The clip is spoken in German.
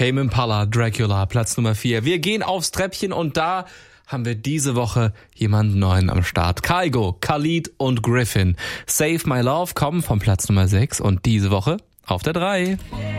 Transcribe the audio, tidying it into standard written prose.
Tame Impala, Dracula, Platz Nummer 4. Wir gehen aufs Treppchen und da haben wir diese Woche jemanden neuen am Start. Kygo, Khalid und Griffin. Save My Love kommen vom Platz Nummer 6 und diese Woche auf der 3.